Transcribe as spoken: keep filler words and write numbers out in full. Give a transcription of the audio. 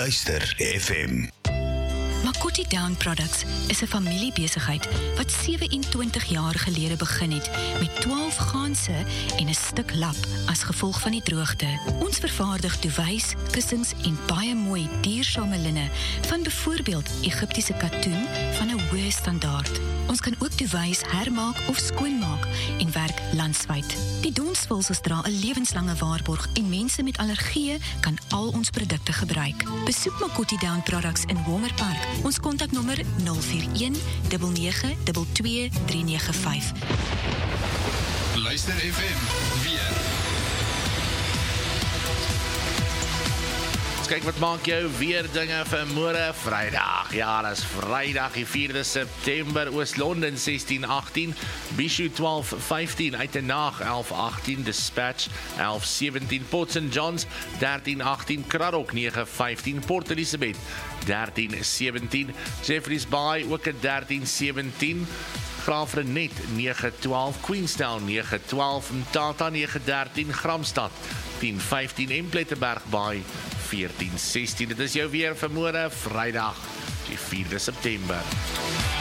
Luister F M. Makoti Down Products is 'n familiebesigheid wat sewe-en-twintig jaar gelede begin het met twaalf ganse en 'n stuk lap as gevolg van die droogte. Ons vervaardig duvets, kussings en baie mooi duursame linne van byvoorbeeld Egiptiese katoen van 'n hoë standaard. Ons kan ook duvets hermaak of skoonmaak en werk landwyd. Die donsvulsels dra 'n lewenslange waarborg en mense met allergieë kan al ons produkte gebruik. Besoek Makoti Down Products in Wongerpark. Ons kontaknommer nul vier een nege nege twee twee drie nege vyf. Luister F M weer. Kyk wat maak jou weer dinge vir môre Vrydag. Ja, dis Vrydag die vierde September, Oos-London sestien agtien, Bishu twaalf vyftien, Uitenhaag elf agtien, Dispatch elf sewentien, Port Saint John's dertien agtien, Cradock nege vyftien, Port Elizabeth dertien sewentien, Jeffreys Bay ook 'n dertien sewentien, Graafrenet nege twaalf, Queenstown nege twaalf, Mthatha nege dertien, Gramstad tien vyftien en Plettenberg Bay veertien sestien. Dit is jou weer vir môre Vrydag die vierde September.